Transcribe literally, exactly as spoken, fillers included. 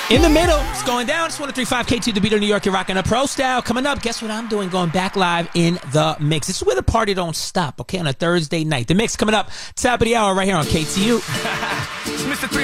In the middle, it's going down. It's one oh three point five K two, The Beat of New York. You're rocking a pro style. Coming up, guess what I'm doing? Going back live in the mix. This is where the party don't stop, okay, on a Thursday night. The mix coming up, top of the hour right here on K T U. It's Mister three